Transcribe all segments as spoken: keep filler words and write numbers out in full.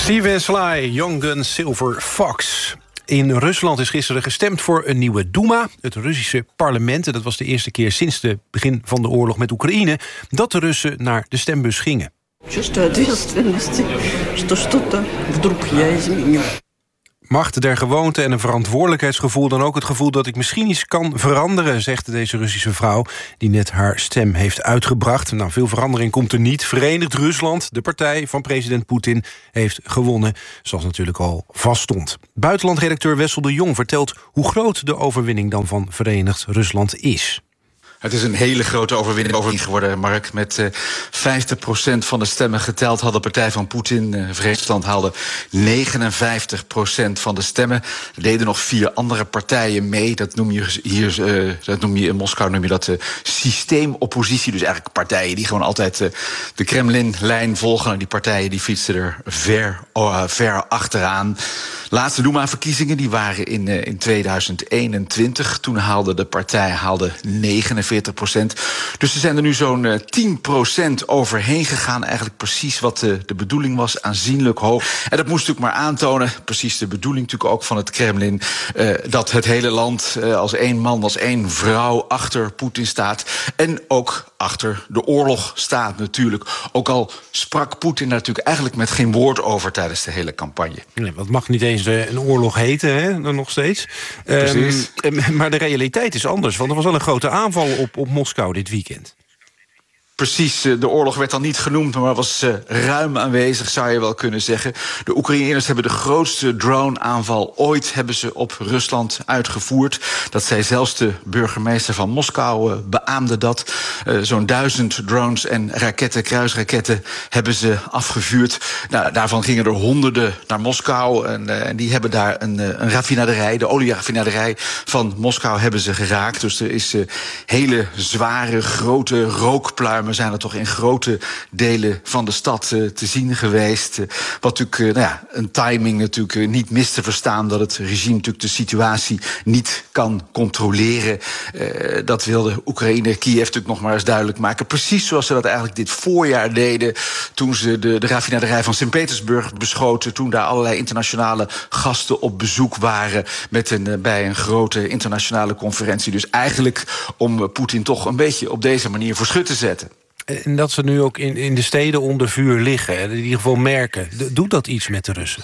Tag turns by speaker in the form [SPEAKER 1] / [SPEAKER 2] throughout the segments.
[SPEAKER 1] Steven Sly, Young Gun Silver Fox. In Rusland is gisteren gestemd voor een nieuwe Duma, het Russische parlement. En dat was de eerste keer sinds het begin van de oorlog met Oekraïne dat de Russen naar de stembus gingen. Macht der gewoonte en een verantwoordelijkheidsgevoel, dan ook het gevoel dat ik misschien iets kan veranderen, zegt deze Russische vrouw die net haar stem heeft uitgebracht. Nou, veel verandering komt er niet. Verenigd Rusland, de partij van president Poetin, heeft gewonnen, zoals natuurlijk al vaststond. Buitenlandredacteur Wessel de Jong vertelt hoe groot de overwinning dan van Verenigd Rusland is.
[SPEAKER 2] Het is een hele grote overwinning geworden, Mark. Met uh, vijftig procent van de stemmen geteld had de partij van Poetin. Uh, Verenigd Rusland haalde negenenvijftig procent van de stemmen. Er deden nog vier andere partijen mee. Dat noem je hier, uh, dat noem je in Moskou noem je dat uh, systeemoppositie. Dus eigenlijk partijen die gewoon altijd uh, de Kremlin-lijn volgen. En die partijen die fietsen er ver, uh, ver achteraan. Laatste Duma-verkiezingen die waren in, uh, in tweeduizend eenentwintig. Toen haalde de partij haalde negenenveertig procent. Dus er zijn er nu zo'n uh, tien procent overheen gegaan. Eigenlijk precies wat de, de bedoeling was, aanzienlijk hoog. En dat moest natuurlijk maar aantonen, precies de bedoeling natuurlijk ook van het Kremlin, uh, dat het hele land uh, als één man, als één vrouw achter Poetin staat. En ook achter de oorlog staat natuurlijk. Ook al sprak Poetin daar natuurlijk eigenlijk met geen woord over tijdens de hele campagne.
[SPEAKER 1] Nee, wat mag niet eens een oorlog heten, hè, dan nog steeds.
[SPEAKER 2] Precies.
[SPEAKER 1] Um, maar de realiteit is anders, want er was al een grote aanval op, op Moskou dit weekend.
[SPEAKER 2] Precies, de oorlog werd dan niet genoemd, maar was uh, ruim aanwezig, zou je wel kunnen zeggen. De Oekraïners hebben de grootste drone-aanval ooit hebben ze op Rusland uitgevoerd. Dat zei zelfs de burgemeester van Moskou, uh, beaamde dat. Uh, Zo'n duizend drones en raketten, kruisraketten, hebben ze afgevuurd. Nou, daarvan gingen er honderden naar Moskou. En, uh, en die hebben daar een, uh, een raffinaderij, de olieraffinaderij van Moskou, hebben ze geraakt. Dus er is uh, hele zware, grote rookpluimen zijn er toch in grote delen van de stad uh, te zien geweest. Uh, wat natuurlijk uh, nou ja, een timing natuurlijk uh, niet mis te verstaan, dat het regime natuurlijk de situatie niet kan controleren. Uh, dat wilde Oekraïne, Kiev natuurlijk nog maar eens duidelijk maken. Precies zoals ze dat eigenlijk dit voorjaar deden toen ze de, de raffinaderij van Sint-Petersburg beschoten, toen daar allerlei internationale gasten op bezoek waren met een, uh, bij een grote internationale conferentie. Dus eigenlijk om uh, Poetin toch een beetje op deze manier voor schut te zetten.
[SPEAKER 1] En dat ze nu ook in, in de steden onder vuur liggen, in ieder geval merken. Doet dat iets met de Russen?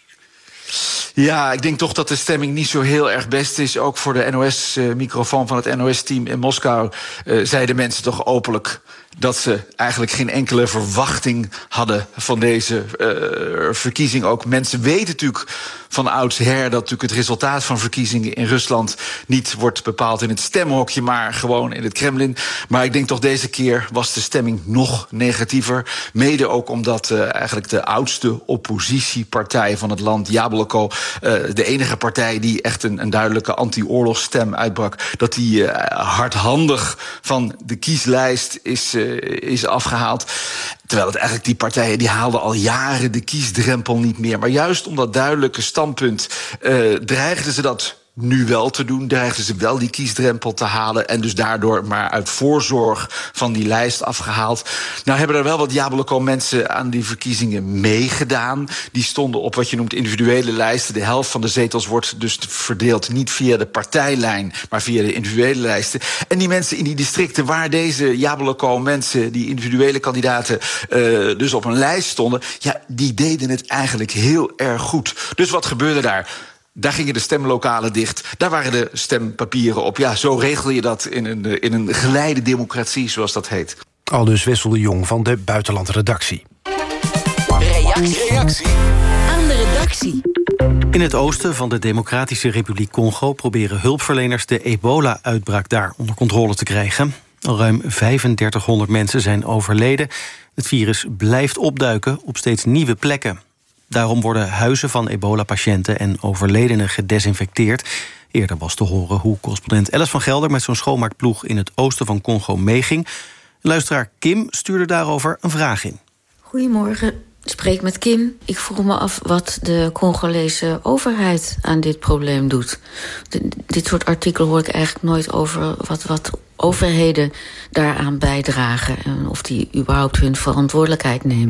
[SPEAKER 2] Ja, ik denk toch dat de stemming niet zo heel erg best is. Ook voor de N O S-microfoon van het N O S-team in Moskou uh, zeiden mensen toch openlijk dat ze eigenlijk geen enkele verwachting hadden van deze uh, verkiezing. Ook mensen weten natuurlijk van oudsher dat natuurlijk het resultaat van verkiezingen in Rusland niet wordt bepaald in het stemhokje, maar gewoon in het Kremlin. Maar ik denk toch deze keer was de stemming nog negatiever. Mede ook omdat uh, eigenlijk de oudste oppositiepartij van het land, Jabloko, uh, de enige partij die echt een, een duidelijke anti-oorlogsstem uitbrak, dat die uh, hardhandig van de kieslijst is, uh, is afgehaald. Terwijl het eigenlijk die partijen die haalden al jaren de kiesdrempel niet meer. Maar juist om dat duidelijke standpunt uh, dreigden ze dat nu wel te doen, dreigden ze wel die kiesdrempel te halen en dus daardoor maar uit voorzorg van die lijst afgehaald. Nou hebben er wel wat Jabloko mensen aan die verkiezingen meegedaan. Die stonden op wat je noemt individuele lijsten. De helft van de zetels wordt dus verdeeld niet via de partijlijn, maar via de individuele lijsten. En die mensen in die districten waar deze Jabloko mensen, die individuele kandidaten, uh, dus op een lijst stonden, ja, die deden het eigenlijk heel erg goed. Dus wat gebeurde daar? Daar gingen de stemlokalen dicht. Daar waren de stempapieren op. Ja, zo regel je dat in een, in een geleide democratie, zoals dat heet.
[SPEAKER 1] Aldus Wessel de Jong van de Buitenlandredactie.
[SPEAKER 3] Reactie. Reactie
[SPEAKER 4] aan de redactie.
[SPEAKER 5] In het oosten van de Democratische Republiek Congo proberen hulpverleners de ebola-uitbraak daar onder controle te krijgen. Al ruim vijfendertighonderd mensen zijn overleden. Het virus blijft opduiken op steeds nieuwe plekken. Daarom worden huizen van ebola-patiënten en overledenen gedesinfecteerd. Eerder was te horen hoe correspondent Alice van Gelder met zo'n schoonmaakploeg in het oosten van Congo meeging. Luisteraar Kim stuurde daarover een vraag in.
[SPEAKER 4] Goedemorgen, ik spreek met Kim. Ik vroeg me af wat de Congolese overheid aan dit probleem doet. De, dit soort artikelen hoor ik eigenlijk nooit over wat, wat overheden daaraan bijdragen en of die überhaupt hun verantwoordelijkheid nemen.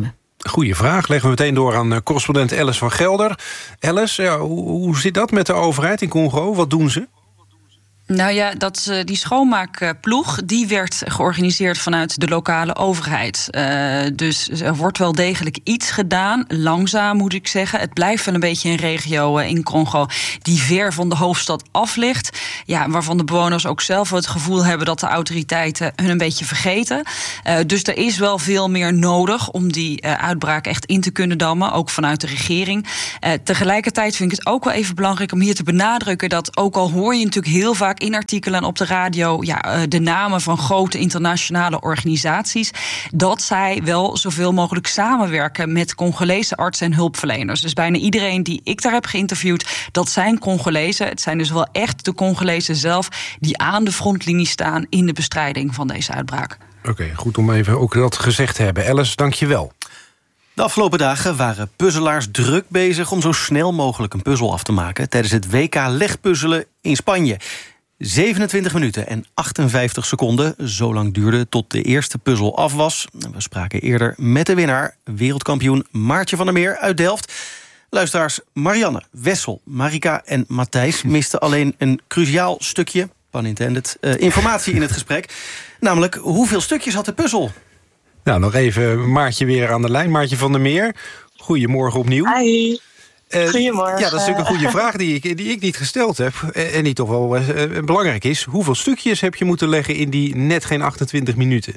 [SPEAKER 1] Goeie vraag. Leggen we meteen door aan correspondent Alice van Gelder. Alice, ja, hoe, hoe zit dat met de overheid in Congo? Wat doen ze?
[SPEAKER 6] Nou ja, dat, uh, die schoonmaakploeg die werd georganiseerd vanuit de lokale overheid. Uh, dus er wordt wel degelijk iets gedaan. Langzaam moet ik zeggen. Het blijft wel een beetje een regio uh, in Congo die ver van de hoofdstad af ligt. Ja, waarvan de bewoners ook zelf het gevoel hebben dat de autoriteiten hun een beetje vergeten. Uh, dus er is wel veel meer nodig om die uh, uitbraak echt in te kunnen dammen. Ook vanuit de regering. Uh, tegelijkertijd vind ik het ook wel even belangrijk om hier te benadrukken dat ook al hoor je natuurlijk heel vaak in artikelen en op de radio ja, de namen van grote internationale organisaties, dat zij wel zoveel mogelijk samenwerken met Congolese artsen en hulpverleners. Dus bijna iedereen die ik daar heb geïnterviewd, dat zijn Congolezen. Het zijn dus wel echt de Congolezen zelf die aan de frontlinie staan in de bestrijding van deze uitbraak.
[SPEAKER 1] Oké, okay, goed om even ook dat gezegd te hebben. Alice, dank je wel.
[SPEAKER 5] De afgelopen dagen waren puzzelaars druk bezig om zo snel mogelijk een puzzel af te maken tijdens het W K legpuzzelen in Spanje. zevenentwintig minuten en achtenvijftig seconden. Zo lang duurde het tot de eerste puzzel af was. We spraken eerder met de winnaar, wereldkampioen Maartje van der Meer uit Delft. Luisteraars Marianne, Wessel, Marika en Matthijs misten alleen een cruciaal stukje, pun intended, uh, informatie in het gesprek. Namelijk, hoeveel stukjes had de puzzel?
[SPEAKER 1] Nou, nog even Maartje weer aan de lijn. Maartje van der Meer, goedemorgen opnieuw.
[SPEAKER 7] Hi. Uh, Goedemorgen.
[SPEAKER 1] Ja, dat is natuurlijk een goede vraag die ik, die ik niet gesteld heb. En die toch wel uh, belangrijk is. Hoeveel stukjes heb je moeten leggen in die net geen achtentwintig minuten?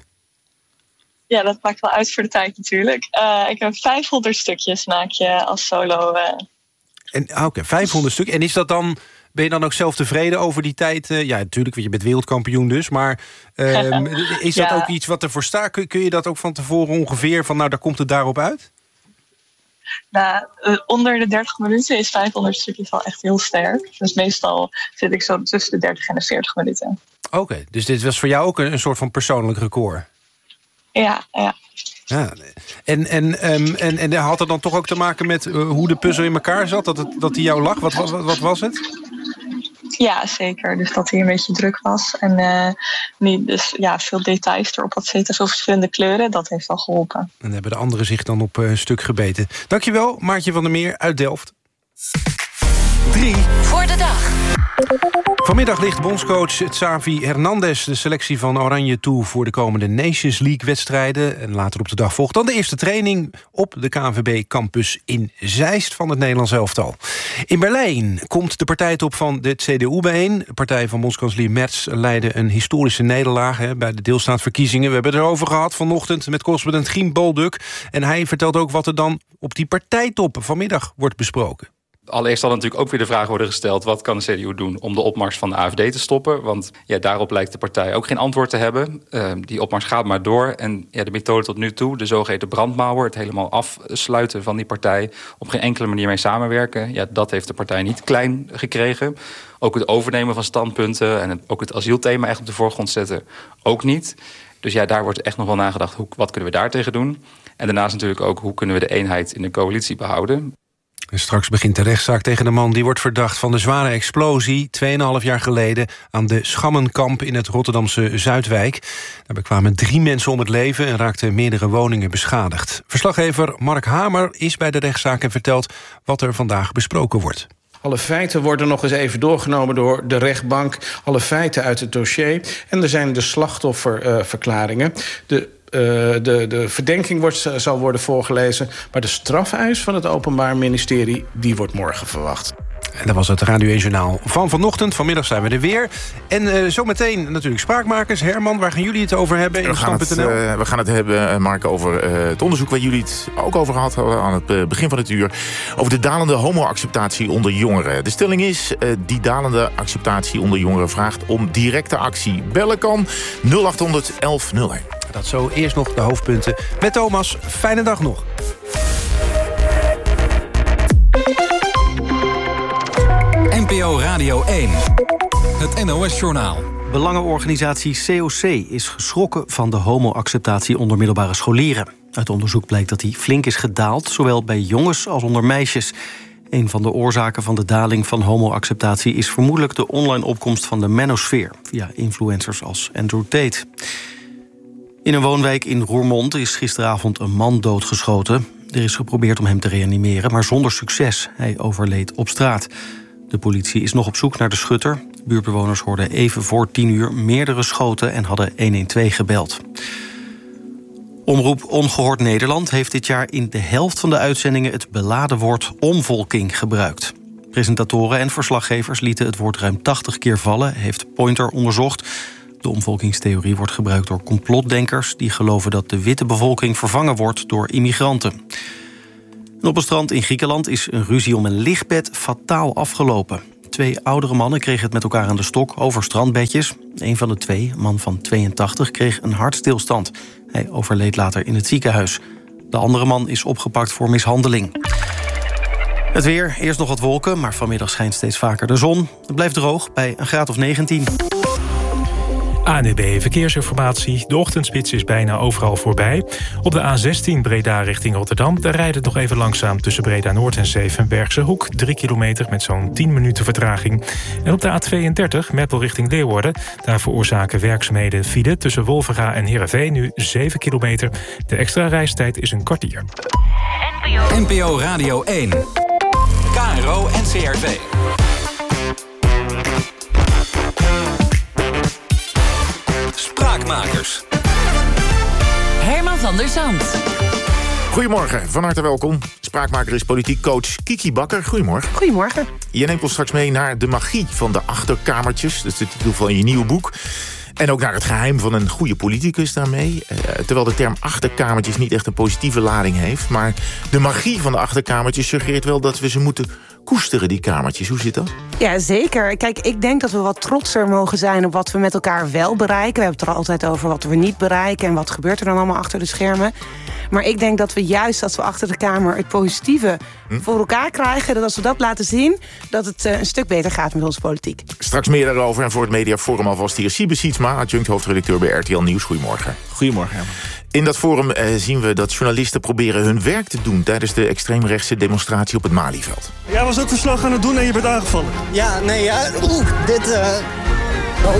[SPEAKER 7] Ja, dat maakt wel uit voor de tijd natuurlijk. Uh, ik heb vijfhonderd stukjes maak je als solo. Uh.
[SPEAKER 1] En Oké, okay, vijfhonderd stuk. En is dat dan, ben je dan ook zelf tevreden over die tijd? Uh, ja, natuurlijk, want je bent wereldkampioen dus. Maar uh, is dat ja. ook iets wat ervoor staat? Kun, kun je dat ook van tevoren ongeveer van, nou, daar komt het daarop uit?
[SPEAKER 7] Nou, onder de dertig minuten is vijfhonderd stukjes wel echt heel sterk. Dus meestal zit ik zo tussen de dertig en de veertig minuten.
[SPEAKER 1] Oké, okay, dus dit was voor jou ook een, een soort van persoonlijk record?
[SPEAKER 7] Ja, ja.
[SPEAKER 1] ja en, en, um, en, en had het dan toch ook te maken met uh, hoe de puzzel in elkaar zat? Dat, het, dat die jou lag? Wat, wat, wat was het?
[SPEAKER 7] Ja, zeker. Dus dat hij een beetje druk was. En uh, niet, dus ja, veel details erop had zitten. Veel verschillende kleuren. Dat heeft wel geholpen.
[SPEAKER 1] En hebben de anderen zich dan op een stuk gebeten. Dankjewel, Maartje van der Meer uit Delft. Drie.
[SPEAKER 3] Voor de dag.
[SPEAKER 1] Vanmiddag ligt bondscoach Xavi Hernandez de selectie van Oranje toe voor de komende Nations League-wedstrijden. En later op de dag volgt dan de eerste training op de K N V B-campus in Zeist van het Nederlands elftal. In Berlijn komt de partijtop van de C D U bijeen. De partij van bondskanselier Merz leidde een historische nederlaag hè, bij de deelstaatverkiezingen. We hebben het erover gehad vanochtend met correspondent Giem Bolduk. En hij vertelt ook wat er dan op die partijtop vanmiddag wordt besproken.
[SPEAKER 8] Allereerst zal natuurlijk ook weer de vraag worden gesteld, wat kan de C D U doen om de opmars van de A F D te stoppen? Want ja, daarop lijkt de partij ook geen antwoord te hebben. Uh, die opmars gaat maar door. En ja, de methode tot nu toe, de zogeheten brandmauer, het helemaal afsluiten van die partij, op geen enkele manier mee samenwerken. Ja, dat heeft de partij niet klein gekregen. Ook het overnemen van standpunten en het, ook het asielthema echt op de voorgrond zetten, ook niet. Dus ja, daar wordt echt nog wel nagedacht, hoe, wat kunnen we daartegen doen? En daarnaast natuurlijk ook, hoe kunnen we de eenheid in de coalitie behouden?
[SPEAKER 1] En straks begint de rechtszaak tegen de man die wordt verdacht van de zware explosie tweeënhalf jaar geleden aan de Schammenkamp in het Rotterdamse Zuidwijk. Daarbij kwamen drie mensen om het leven en raakten meerdere woningen beschadigd. Verslaggever Mark Hamer is bij de rechtszaak en vertelt wat er vandaag besproken wordt.
[SPEAKER 9] Alle feiten worden nog eens even doorgenomen door de rechtbank. Alle feiten uit het dossier. En er zijn de slachtofferverklaringen. Uh, de Uh, de, de verdenking wordt, zal worden voorgelezen, maar de strafeis van het Openbaar Ministerie die wordt morgen verwacht.
[SPEAKER 1] En dat was het Radio één Journaal van vanochtend. Vanmiddag zijn we er weer. En uh, zometeen natuurlijk Spraakmakers. Herman, waar gaan jullie het over hebben in
[SPEAKER 10] we gaan het, uh, we gaan het hebben, Mark, over uh, het onderzoek waar jullie het ook over gehad hadden aan het uh, begin van het uur. Over de dalende homo-acceptatie onder jongeren. De stelling is, uh, die dalende acceptatie onder jongeren vraagt om directe actie. Bellen kan nul acht honderd elf nul één.
[SPEAKER 1] Dat zo eerst nog de hoofdpunten met Thomas. Fijne dag nog.
[SPEAKER 11] N P O Radio één. Het N O S-journaal.
[SPEAKER 5] Belangenorganisatie C O C is geschrokken van de homo-acceptatie onder middelbare scholieren. Uit onderzoek blijkt dat die flink is gedaald, zowel bij jongens als onder meisjes. Een van de oorzaken van de daling van homo-acceptatie is vermoedelijk de online opkomst van de manosfeer, via influencers als Andrew Tate. In een woonwijk in Roermond is gisteravond een man doodgeschoten. Er is geprobeerd om hem te reanimeren, maar zonder succes. Hij overleed op straat. De politie is nog op zoek naar de schutter. Buurtbewoners hoorden even voor tien uur meerdere schoten en hadden honderdtwaalf gebeld. Omroep Ongehoord Nederland heeft dit jaar in de helft van de uitzendingen het beladen woord omvolking gebruikt. Presentatoren en verslaggevers lieten het woord ruim tachtig keer vallen, heeft Pointer onderzocht. De omvolkingstheorie wordt gebruikt door complotdenkers die geloven dat de witte bevolking vervangen wordt door immigranten. En op een strand in Griekenland is een ruzie om een lichtbed fataal afgelopen. Twee oudere mannen kregen het met elkaar aan de stok over strandbedjes. Een van de twee, een man van tweeëntachtig, kreeg een hartstilstand. Hij overleed later in het ziekenhuis. De andere man is opgepakt voor mishandeling. Het weer, eerst nog wat wolken, maar vanmiddag schijnt steeds vaker de zon. Het blijft droog bij een graad of negentien.
[SPEAKER 12] A N W B Verkeersinformatie. De ochtendspits is bijna overal voorbij. Op de A zestien Breda richting Rotterdam... daar rijdt het nog even langzaam tussen Breda Noord en Zevenbergse Hoek. Drie kilometer met zo'n tien minuten vertraging. En op de A tweeëndertig Meppel richting Leeuwarden... daar veroorzaken werkzaamheden file tussen Wolvega en Heerenveen... nu zeven kilometer. De extra reistijd is een kwartier.
[SPEAKER 11] N P O Radio één. K R O en C R V. Spraakmakers.
[SPEAKER 13] Herman van der Zand.
[SPEAKER 10] Goedemorgen, van harte welkom. Spraakmaker is politiek coach Kiki Bakker. Goedemorgen.
[SPEAKER 14] Goedemorgen.
[SPEAKER 10] Je neemt ons straks mee naar de magie van de achterkamertjes. Dat is de titel van je nieuwe boek. En ook naar het geheim van een goede politicus daarmee. Uh, terwijl de term achterkamertjes niet echt een positieve lading heeft. Maar de magie van de achterkamertjes suggereert wel dat we ze moeten koesteren, die kamertjes. Hoe zit dat?
[SPEAKER 14] Ja, zeker. Kijk, ik denk dat we wat trotser mogen zijn op wat we met elkaar wel bereiken. We hebben het er altijd over wat we niet bereiken en wat gebeurt er dan allemaal achter de schermen. Maar ik denk dat we juist als we achter de kamer het positieve hm? voor elkaar krijgen, dat als we dat laten zien, dat het uh, een stuk beter gaat met onze politiek.
[SPEAKER 10] Straks meer daarover. En voor het Mediaforum alvast hier Siebe Sietsma, adjunct hoofdredacteur bij R T L Nieuws. Goedemorgen.
[SPEAKER 15] Goedemorgen.
[SPEAKER 10] In dat forum eh, zien we dat journalisten proberen hun werk te doen tijdens de extreemrechtse demonstratie op het Malieveld.
[SPEAKER 15] Jij was ook verslag aan het doen en je bent aangevallen.
[SPEAKER 16] Ja, nee, ja. Oeh, dit... Uh... Oh.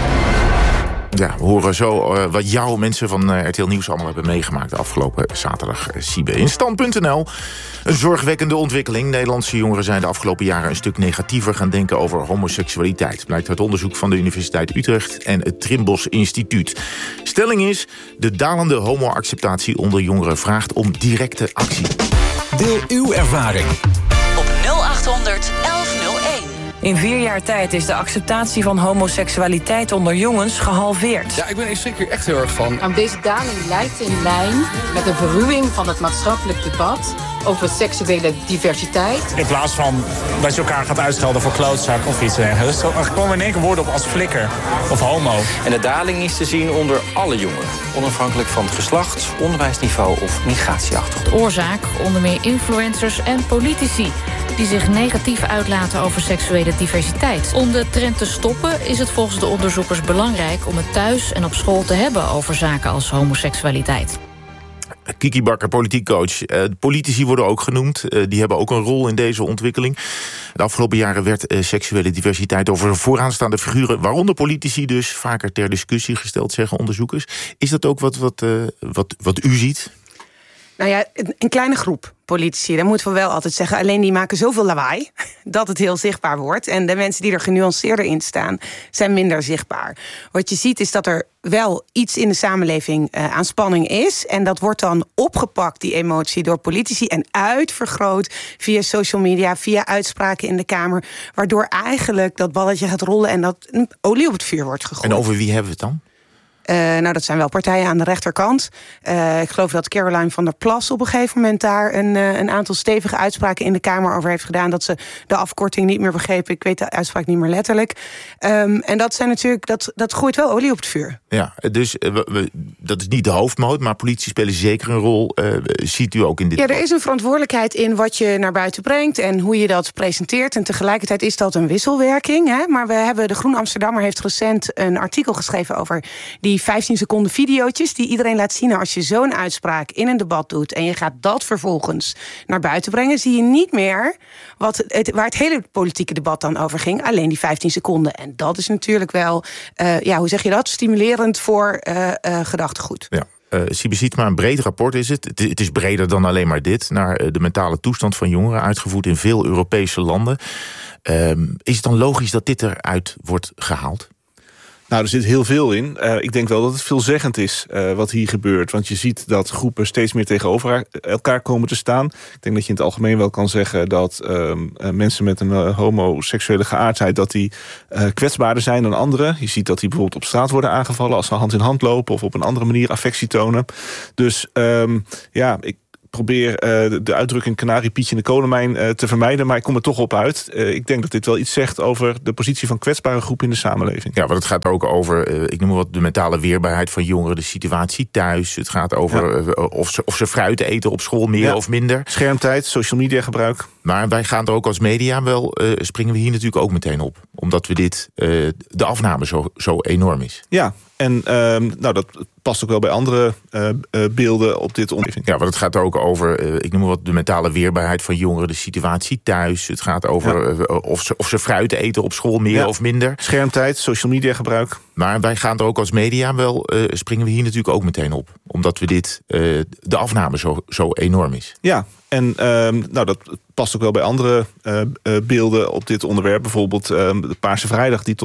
[SPEAKER 10] Ja, we horen zo uh, wat jouw mensen van uh, R T L Nieuws allemaal hebben meegemaakt de afgelopen zaterdag. Uh, Siebe. In stand punt n l. Een zorgwekkende ontwikkeling. Nederlandse jongeren zijn de afgelopen jaren een stuk negatiever gaan denken over homoseksualiteit. Blijkt uit onderzoek van de Universiteit Utrecht en het Trimbos Instituut. Stelling is, de dalende homoacceptatie onder jongeren vraagt om directe actie.
[SPEAKER 11] Deel uw ervaring.
[SPEAKER 13] Op nul achthonderd elf nul één.
[SPEAKER 17] In vier jaar tijd is de acceptatie van homoseksualiteit onder jongens gehalveerd.
[SPEAKER 18] Ja, ik ben ik schrik hier echt heel erg van.
[SPEAKER 19] Nou, deze daling lijkt in lijn met de verruwing van het maatschappelijk debat over seksuele diversiteit.
[SPEAKER 20] In plaats van dat je elkaar gaat uitschelden voor klootzak of iets dergelijks. Er komen in één keer woorden op als flikker of homo.
[SPEAKER 21] En de daling is te zien onder alle jongeren. Onafhankelijk van het geslacht, onderwijsniveau of migratieachtergrond.
[SPEAKER 22] De oorzaak onder meer influencers en politici die zich negatief uitlaten over seksuele diversiteit. Om de trend te stoppen is het volgens de onderzoekers belangrijk om het thuis en op school te hebben over zaken als homoseksualiteit.
[SPEAKER 10] Kiki Bakker, politiek coach. Uh, politici worden ook genoemd. Uh, die hebben ook een rol in deze ontwikkeling. De afgelopen jaren werd uh, seksuele diversiteit over vooraanstaande figuren, waaronder politici dus, vaker ter discussie gesteld, zeggen onderzoekers. Is dat ook wat, wat, uh, wat, wat u ziet?
[SPEAKER 14] Nou ja, een kleine groep politici, dat moeten we wel altijd zeggen. Alleen die maken zoveel lawaai dat het heel zichtbaar wordt. En de mensen die er genuanceerder in staan, zijn minder zichtbaar. Wat je ziet is dat er wel iets in de samenleving uh, aan spanning is. En dat wordt dan opgepakt, die emotie, door politici en uitvergroot via social media, via uitspraken in de Kamer. Waardoor eigenlijk dat balletje gaat rollen en dat olie op het vuur wordt gegooid.
[SPEAKER 10] En over wie hebben we het dan?
[SPEAKER 14] Uh, nou, dat zijn wel partijen aan de rechterkant. Uh, ik geloof dat Caroline van der Plas op een gegeven moment daar een, uh, een aantal stevige uitspraken in de Kamer over heeft gedaan. Dat ze de afkorting niet meer begrepen. Ik weet de uitspraak niet meer letterlijk. Um, en dat zijn natuurlijk, dat, dat gooit wel olie op het vuur.
[SPEAKER 10] Ja, dus uh, we, we, dat is niet de hoofdmoot, maar politici spelen zeker een rol. Uh, ziet u ook in dit?
[SPEAKER 14] Ja, er is een verantwoordelijkheid in wat je naar buiten brengt en hoe je dat presenteert. En tegelijkertijd is dat een wisselwerking. Hè? Maar we hebben, de Groen Amsterdammer heeft recent een artikel geschreven over die vijftien seconden videootjes die iedereen laat zien. Nou, als je zo'n uitspraak in een debat doet en je gaat dat vervolgens naar buiten brengen, zie je niet meer wat het, waar het hele politieke debat dan over ging. Alleen die vijftien seconden. En dat is natuurlijk wel, uh, ja, hoe zeg je dat? Stimulerend voor uh, uh, gedachtegoed.
[SPEAKER 10] Ja. Uh, Siebe Sietsma, een breed rapport is het. het. Het is breder dan alleen maar dit. Naar de mentale toestand van jongeren, uitgevoerd in veel Europese landen. Uh, is het dan logisch dat dit eruit wordt gehaald?
[SPEAKER 2] Nou, er zit heel veel in. Uh, ik denk wel dat het veelzeggend is uh, wat hier gebeurt. Want je ziet dat groepen steeds meer tegenover elkaar komen te staan. Ik denk dat je in het algemeen wel kan zeggen dat uh, uh, mensen met een uh, homoseksuele geaardheid, dat die uh, kwetsbaarder zijn dan anderen. Je ziet dat die bijvoorbeeld op straat worden aangevallen als ze hand in hand lopen of op een andere manier affectie tonen. Dus um, ja, ik probeer uh, de, de uitdrukking kanariepietje in de kolenmijn uh, te vermijden, maar ik kom er toch op uit. Uh, ik denk dat dit wel iets zegt over de positie van kwetsbare groepen in de samenleving.
[SPEAKER 10] Ja, want het gaat ook over, uh, ik noem maar wat, de mentale weerbaarheid van jongeren, de situatie thuis. Het gaat over ja. uh, of, ze, of ze fruit eten op school, meer ja. of minder.
[SPEAKER 2] Schermtijd, social media gebruik.
[SPEAKER 10] Maar wij gaan er ook als media wel, uh, springen we hier natuurlijk ook meteen op. Omdat we dit, uh, de afname zo, zo enorm is.
[SPEAKER 2] Ja, en uh, nou, dat past ook wel bij andere uh, uh, beelden op dit onderwerp.
[SPEAKER 10] Ja, want het gaat ook over, uh, ik noem maar wat, de mentale weerbaarheid van jongeren, de situatie thuis. Het gaat over ja. uh, of, ze, of ze fruit eten op school, meer ja. of minder.
[SPEAKER 2] Schermtijd, social media gebruik.
[SPEAKER 10] Maar wij gaan er ook als media wel, uh, springen we hier natuurlijk ook meteen op. Omdat we dit, uh, de afname zo, zo enorm is.
[SPEAKER 2] Ja, en uh, nou, dat past ook wel bij andere uh, uh, beelden op dit onderwerp. Bijvoorbeeld uh, de Paarse Vrijdag die tot